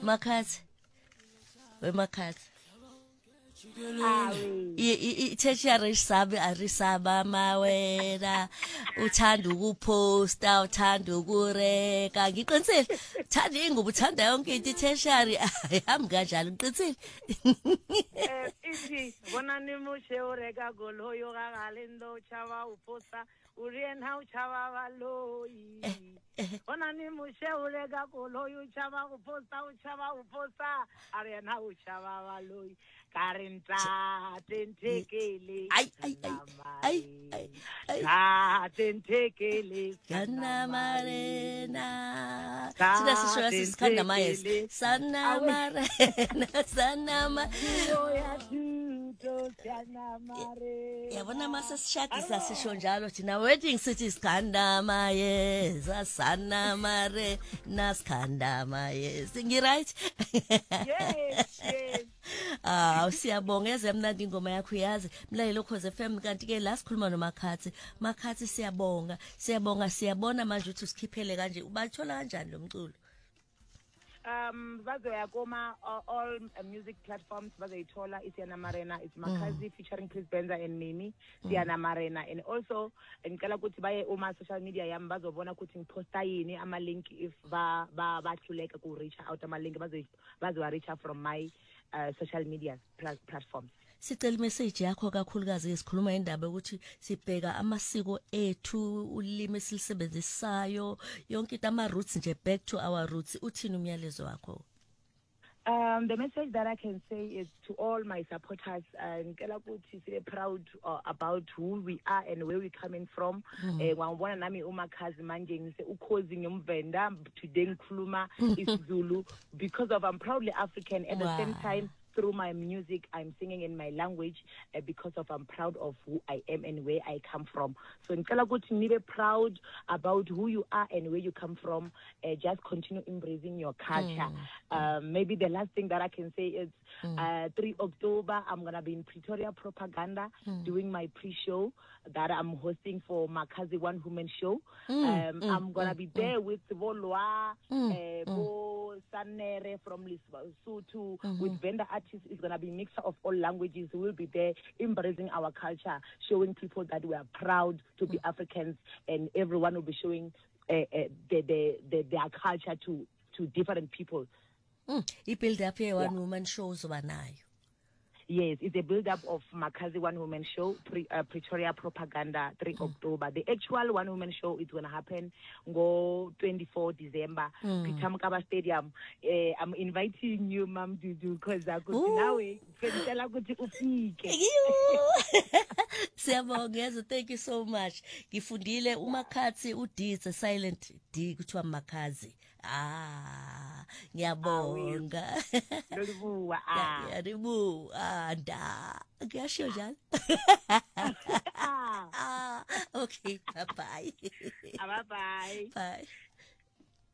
Makhathi. Wemakhathi. Awi. I-tertiary arisaba mawena uthanda ukuphosta uthanda ukureka ngiqinisile uthanda ingubo uthanda yonke into i-tertiary ayihamba kanjalo ngiqinisile Ithi bona nimushe ureka goloyo gagalendo chava uposta uriena uchava valoi bona nimushe ureka goloyo chava uposta ariena uchava valoi karenta tentekele tentekele Sana Marena Sina sisho sisikanda mayes Sana Marena Sana Marena Yabona mase sishadisa sisho njalo thina wedding sithi sikhanda mayeza Sana Marena sikhanda mayeza ngiright Yes siyabonga ezemnandi ingoma yakho uyazi mlalelo Khoze FM kanti ke la sikhuluma noMakhathi Makhathi siyabonga siyabona manje ukuthi usikhiphele kanje ubathola kanjani lo mculo bazoyakoma all music platforms bazoyithola iSiyana Marena it's Makhazi featuring Chris Benza and Mimi Siyana Marena and also ngicela ukuthi baye uma social media yami bazobona ukuthi ngiposta yini ama link if bahluleka ku reach out ama link bazo reach out from my social media platforms Sicela message yakho kakhulukazi esikhuluma indaba ukuthi sibheka amasiko ethu ulimi esilisebenzisayo yonke into ama roots nje back to our roots uthini umyalezo wakho The message that I can say is to all my supporters ngicela ukuthi sibe proud about who we are and where we coming from ngibona nami uMakhazi manje ngise ukhozi ngimvenda today ngikhuluma isiZulu because of I'm proudly African at the same time through my music I'm singing in my language because of I'm proud of who I am and where I come from so ngicela ukuthi nibe proud about who you are and where you come from just continue embracing your culture maybe the last thing that I can say is 3 October I'm going to be in Pretoria Propaganda doing my pre-show that I'm hosting for Makhazi One Woman Show I'm going to be there with Volwa Bo Sanere from Lesotho with vendor artists is going to be a mixture of all languages we'll be there embracing our culture showing people that we are proud to be Africans and everyone will be showing their culture to different people build up here One Woman Shows banayo Yes, it's a build-up of Makhazi One Woman Show, Pretoria Propaganda, 3 October. The actual One Woman Show is going to happen on 24 December, Peter Mokaba Stadium. I'm inviting you, Ma'am Dudu, because I could now Siyabonga, thank you so much. Ngifundile uMakhathi D is a silent D kuthiwa Makhazi. Ngiyabonga. Ngiyaribu da. Ngiyasho njalo. Okay, bye bye. Bye bye. Bye.